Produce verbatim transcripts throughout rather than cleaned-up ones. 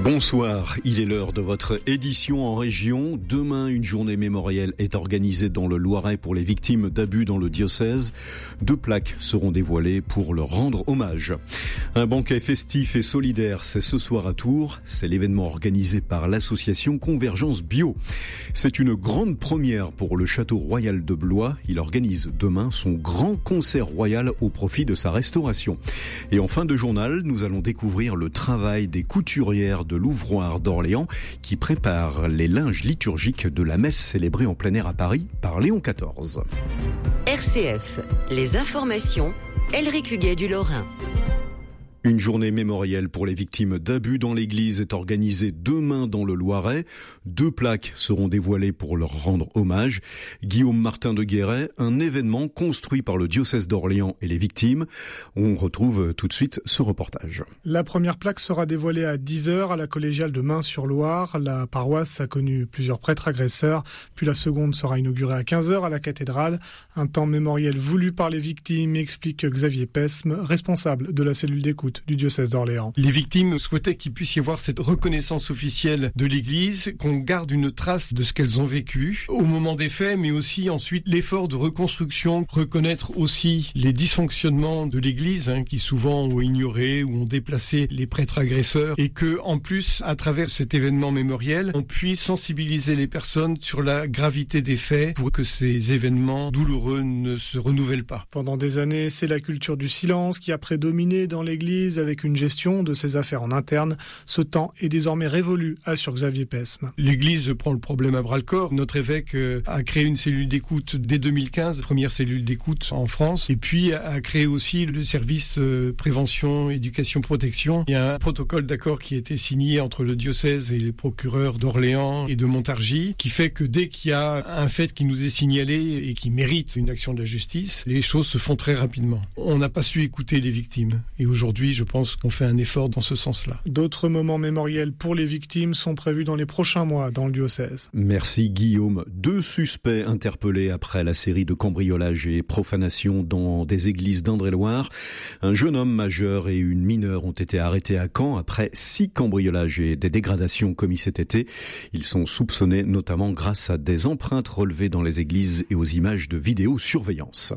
Bonsoir, il est l'heure de votre édition en région. Demain, une journée mémorielle est organisée dans le Loiret pour les victimes d'abus dans le diocèse. Deux plaques seront dévoilées pour leur rendre hommage. Un banquet festif et solidaire, c'est ce soir à Tours. C'est l'événement organisé par l'association Convergence Bio. C'est une grande première pour le château royal de Blois. Il organise demain son grand concert royal au profit de sa restauration. Et en fin de journal, nous allons découvrir le travail des couturières de l'Ouvroir d'Orléans qui prépare les linges liturgiques de la messe célébrée en plein air à Paris par Léon quatorze. R C F, les informations, Elric Huguet du Lorrain. Une journée mémorielle pour les victimes d'abus dans l'église est organisée demain dans le Loiret. Deux plaques seront dévoilées pour leur rendre hommage. Guillaume Martin de Guéret, un événement construit par le diocèse d'Orléans et les victimes. On retrouve tout de suite ce reportage. La première plaque sera dévoilée à dix heures à la collégiale de Mains-sur-Loire. La paroisse a connu plusieurs prêtres agresseurs. Puis la seconde sera inaugurée à quinze heures à la cathédrale. Un temps mémoriel voulu par les victimes, explique Xavier Pesme, responsable de la cellule d'écoute du diocèse d'Orléans. Les victimes souhaitaient qu'il puisse y avoir cette reconnaissance officielle de l'Église, qu'on garde une trace de ce qu'elles ont vécu au moment des faits, mais aussi ensuite l'effort de reconstruction, reconnaître aussi les dysfonctionnements de l'Église, hein, qui souvent ont ignoré ou ont déplacé les prêtres agresseurs, et que, en plus, à travers cet événement mémoriel, on puisse sensibiliser les personnes sur la gravité des faits pour que ces événements douloureux ne se renouvellent pas. Pendant des années, c'est la culture du silence qui a prédominé dans l'Église, avec une gestion de ses affaires en interne. Ce temps est désormais révolu, assure Xavier Pesme. L'Église prend le problème à bras-le-corps. Notre évêque a créé une cellule d'écoute dès deux mille quinze, première cellule d'écoute en France, et puis a créé aussi le service prévention, éducation, protection. Il y a un protocole d'accord qui a été signé entre le diocèse et les procureurs d'Orléans et de Montargis, qui fait que dès qu'il y a un fait qui nous est signalé et qui mérite une action de la justice, les choses se font très rapidement. On n'a pas su écouter les victimes. Et aujourd'hui, je pense qu'on fait un effort dans ce sens-là. D'autres moments mémoriels pour les victimes sont prévus dans les prochains mois dans le diocèse. Merci Guillaume. Deux suspects interpellés après la série de cambriolages et profanations dans des églises d'Indre-et-Loire. Un jeune homme majeur et une mineure ont été arrêtés à Caen après six cambriolages et des dégradations commis cet été. Ils sont soupçonnés notamment grâce à des empreintes relevées dans les églises et aux images de vidéosurveillance.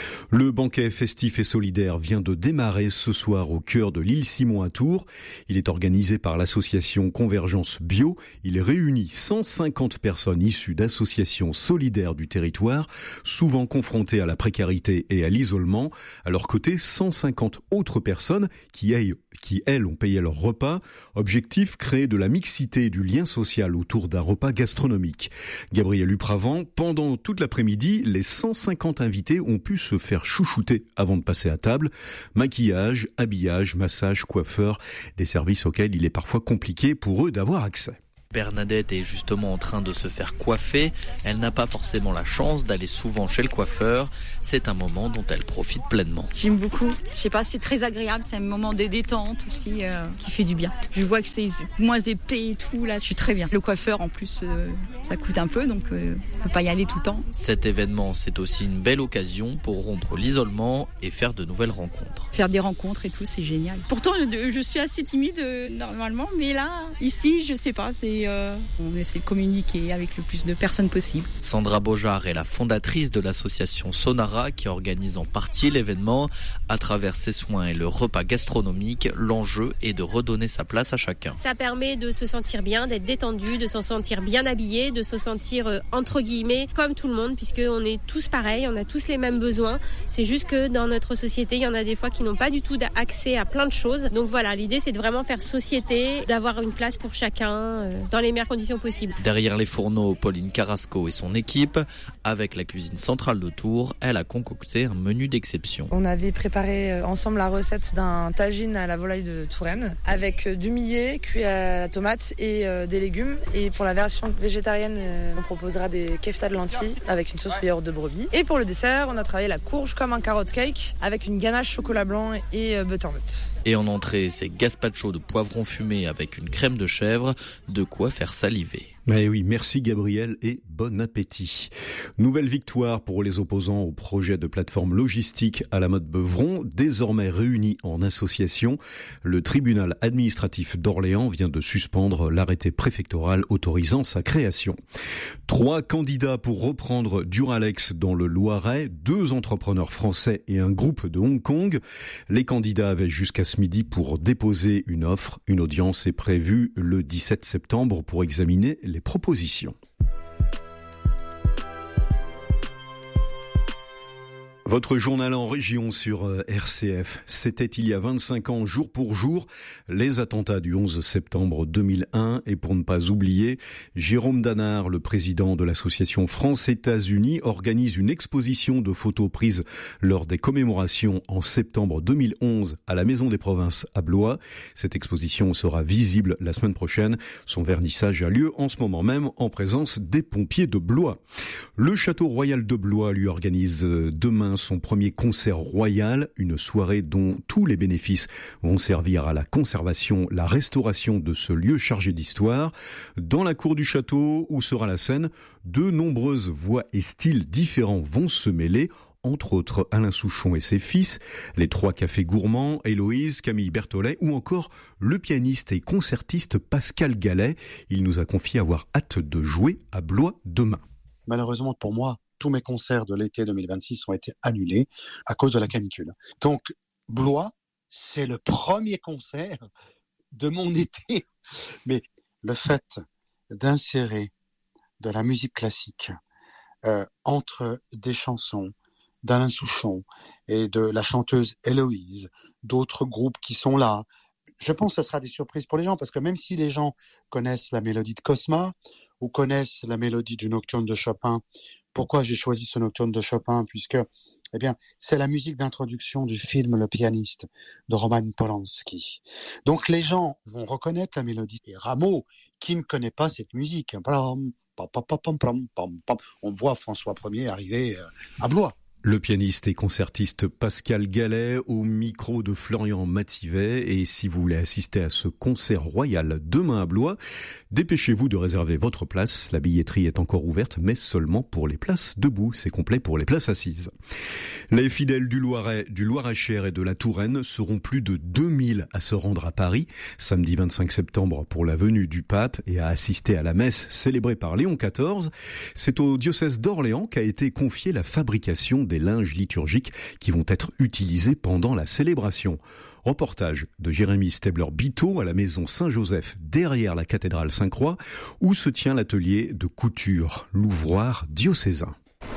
Le banquet festif et solidaire vient de démarrer ce soir au cœur de l'île Simon à Tours. Il est organisé par l'association Convergence Bio. Il réunit cent cinquante personnes issues d'associations solidaires du territoire, souvent confrontées à la précarité et à l'isolement. À leur côté, cent cinquante autres personnes qui, aillent, qui elles, ont payé leur repas. Objectif, créer de la mixité et du lien social autour d'un repas gastronomique. Gabriel Upravant, pendant toute l'après-midi, les cent cinquante invités ont pu se faire chouchouter avant de passer à table. Maquillage, habillage, massage, coiffeur, des services auxquels il est parfois compliqué pour eux d'avoir accès. Bernadette est justement en train de se faire coiffer. Elle n'a pas forcément la chance d'aller souvent chez le coiffeur. C'est un moment dont elle profite pleinement. J'aime beaucoup. Je sais pas, c'est très agréable. C'est un moment de détente aussi euh, qui fait du bien. Je vois que c'est moins épais et tout. Là, je suis très bien. Le coiffeur, en plus, euh, ça coûte un peu, donc euh, on peut pas y aller tout le temps. Cet événement, c'est aussi une belle occasion pour rompre l'isolement et faire de nouvelles rencontres. Faire des rencontres et tout, c'est génial. Pourtant, je, je suis assez timide euh, normalement, mais là, ici, je sais pas, c'est Euh, on essaie de communiquer avec le plus de personnes possible. Sandra Beaujard est la fondatrice de l'association Sonara qui organise en partie l'événement. À travers ses soins et le repas gastronomique, l'enjeu est de redonner sa place à chacun. Ça permet de se sentir bien, d'être détendu, de se sentir bien habillé, de se sentir euh, entre guillemets comme tout le monde, puisqu'on est tous pareils, on a tous les mêmes besoins. C'est juste que dans notre société, il y en a des fois qui n'ont pas du tout accès à plein de choses. Donc voilà, l'idée c'est de vraiment faire société, d'avoir une place pour chacun. Euh, dans les meilleures conditions possibles. Derrière les fourneaux, Pauline Carrasco et son équipe, avec la cuisine centrale de Tours, elle a concocté un menu d'exception. On avait préparé ensemble la recette d'un tagine à la volaille de Touraine, avec du millet cuit à la tomate et euh, des légumes. Et pour la version végétarienne, euh, on proposera des keftas de lentilles avec une sauce yaourt de brebis. Et pour le dessert, on a travaillé la courge comme un carotte cake avec une ganache chocolat blanc et euh, butternut. Et en entrée, c'est gazpacho de poivron fumé avec une crème de chèvre, de quoi faire saliver. Eh oui, merci Gabriel et bon appétit. Nouvelle victoire pour les opposants au projet de plateforme logistique à la mode Beuvron, désormais réunis en association. Le tribunal administratif d'Orléans vient de suspendre l'arrêté préfectoral autorisant sa création. Trois candidats pour reprendre Duralex dans le Loiret, deux entrepreneurs français et un groupe de Hong Kong. Les candidats avaient jusqu'à ce midi pour déposer une offre. Une audience est prévue le dix-sept septembre pour examiner les propositions. Votre journal en région sur R C F. C'était il y a vingt-cinq ans, jour pour jour, les attentats du onze septembre deux mille un. Et pour ne pas oublier, Jérôme Danard, le président de l'association France-États-Unis, organise une exposition de photos prises lors des commémorations en septembre deux mille onze à la Maison des Provinces à Blois. Cette exposition sera visible la semaine prochaine. Son vernissage a lieu en ce moment même en présence des pompiers de Blois. Le Château Royal de Blois lui organise demain son premier concert royal, une soirée dont tous les bénéfices vont servir à la conservation, la restauration de ce lieu chargé d'histoire. Dans la cour du château, où sera la scène, de nombreuses voix et styles différents vont se mêler, entre autres Alain Souchon et ses fils, les trois cafés gourmands, Héloïse, Camille Berthollet ou encore le pianiste et concertiste Pascal Gallet. Il nous a confié avoir hâte de jouer à Blois demain. Malheureusement pour moi, tous mes concerts de l'été deux mille vingt-six ont été annulés à cause de la canicule. Donc, Blois, c'est le premier concert de mon été. Mais le fait d'insérer de la musique classique euh, entre des chansons d'Alain Souchon et de la chanteuse Héloïse, d'autres groupes qui sont là, je pense que ce sera des surprises pour les gens, parce que même si les gens connaissent la mélodie de Cosma ou connaissent la mélodie du Nocturne de Chopin, pourquoi j'ai choisi ce Nocturne de Chopin? Puisque, eh bien, c'est la musique d'introduction du film Le Pianiste de Roman Polanski. Donc les gens vont reconnaître la mélodie. Et Rameau, qui ne connaît pas cette musique? On voit François Ier arriver à Blois. Le pianiste et concertiste Pascal Gallet au micro de Florian Mativet. Et si vous voulez assister à ce concert royal demain à Blois, dépêchez-vous de réserver votre place. La billetterie est encore ouverte, mais seulement pour les places debout. C'est complet pour les places assises. Les fidèles du Loiret, du Loir-et-Cher et de la Touraine seront plus de deux mille à se rendre à Paris samedi vingt-cinq septembre pour la venue du pape et à assister à la messe célébrée par Léon quatorze. C'est au diocèse d'Orléans qu'a été confiée la fabrication des linges liturgiques qui vont être utilisés pendant la célébration. Reportage de Jérémy Stabler-Biteau à la maison Saint-Joseph derrière la cathédrale Sainte-Croix où se tient l'atelier de couture, l'ouvroir diocésain.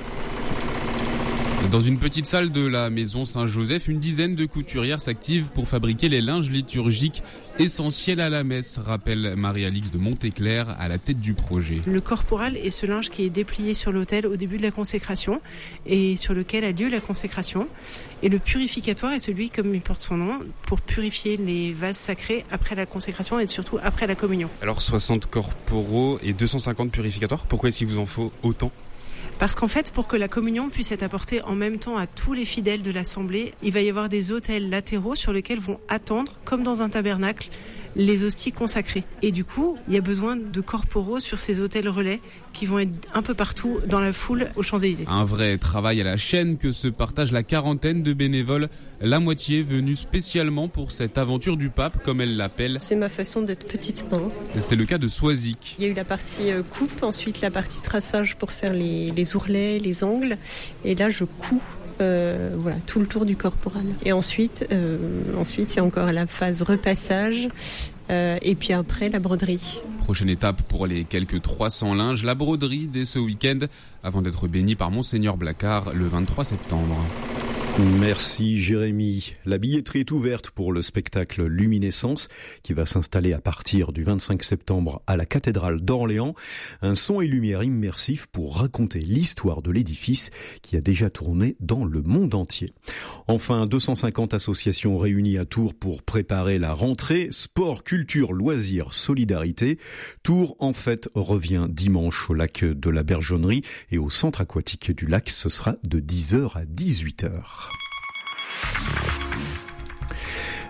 Dans une petite salle de la maison Saint-Joseph, une dizaine de couturières s'activent pour fabriquer les linges liturgiques essentiels à la messe, rappelle Marie-Alix de Montéclair à la tête du projet. Le corporal est ce linge qui est déplié sur l'autel au début de la consécration et sur lequel a lieu la consécration. Et le purificatoire est celui, comme il porte son nom, pour purifier les vases sacrés après la consécration et surtout après la communion. Alors soixante corporaux et deux cent cinquante purificatoires, pourquoi est-ce qu'il vous en faut autant ? Parce qu'en fait, pour que la communion puisse être apportée en même temps à tous les fidèles de l'Assemblée, il va y avoir des autels latéraux sur lesquels vont attendre, comme dans un tabernacle, les hosties consacrées. Et du coup, il y a besoin de corporaux sur ces autels relais qui vont être un peu partout dans la foule aux Champs-Élysées. Un vrai travail à la chaîne que se partage la quarantaine de bénévoles, la moitié venus spécialement pour cette aventure du pape, comme elle l'appelle. C'est ma façon d'être petite main. C'est le cas de Soisic. Il y a eu la partie coupe, ensuite la partie traçage pour faire les, les ourlets, les angles. Et là, je couds. Euh, voilà, tout le tour du corporal. Et ensuite, euh, ensuite, il y a encore la phase repassage euh, et puis après la broderie. Prochaine étape pour les quelques trois cents linges, la broderie dès ce week-end avant d'être béni par Monseigneur Blacard le vingt-trois septembre. Merci Jérémy. La billetterie est ouverte pour le spectacle Luminescence qui va s'installer à partir du vingt-cinq septembre à la cathédrale d'Orléans. Un son et lumière immersif pour raconter l'histoire de l'édifice qui a déjà tourné dans le monde entier. Enfin, deux cent cinquante associations réunies à Tours pour préparer la rentrée. Sport, culture, loisirs, solidarité. Tours, en fait, revient dimanche au lac de la Bergeonnerie et au centre aquatique du lac. Ce sera de dix heures à dix-huit heures.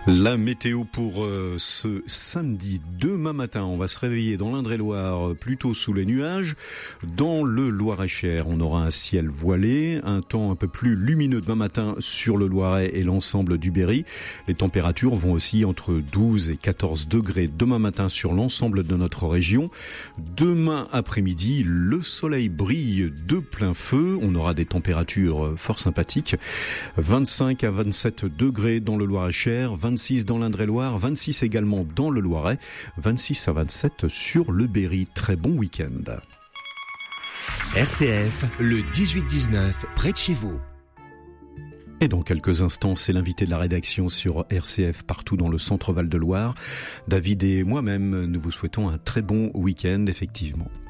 La météo pour euh, ce samedi. Demain matin, on va se réveiller dans l'Indre-et-Loire plutôt sous les nuages. Dans le Loir-et-Cher, on aura un ciel voilé, un temps un peu plus lumineux demain matin sur le Loiret et l'ensemble du Berry. Les températures vont aussi entre douze et quatorze degrés demain matin sur l'ensemble de notre région. Demain après-midi, le soleil brille de plein feu. On aura des températures fort sympathiques. vingt-cinq à vingt-sept degrés dans le Loir-et-Cher, vingt-six dans l'Indre-et-Loire, vingt-six également dans le Loiret, vingt-six à vingt-sept sur le Berry. Très bon week-end. R C F, le dix-huit dix-neuf, près de chez vous. Et dans quelques instants, c'est l'invité de la rédaction sur R C F partout dans le centre Val-de-Loire. David et moi-même, nous vous souhaitons un très bon week-end, effectivement.